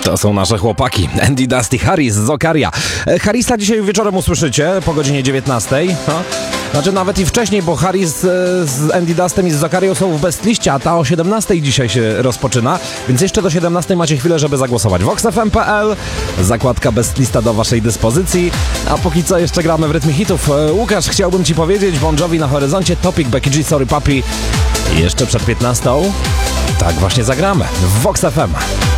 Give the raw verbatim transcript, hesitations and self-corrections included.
To są nasze chłopaki. Andy, Dusty, Harris z Okaria. Harrisa dzisiaj wieczorem usłyszycie po godzinie dziewiętnastej. No. Znaczy nawet i wcześniej, bo Harris z Andy Dustem i z Okarią są w bestliście, a ta o siedemnastej dzisiaj się rozpoczyna. Więc jeszcze do siedemnastej macie chwilę, żeby zagłosować. vox f m kropka p l, zakładka bestlista do waszej dyspozycji. A póki co jeszcze gramy w rytmie hitów. Łukasz, chciałbym ci powiedzieć, Bon Jovi na horyzoncie, Topic, Becky G, Sorry Papi. I jeszcze przed piętnastą tak właśnie zagramy w vox f m.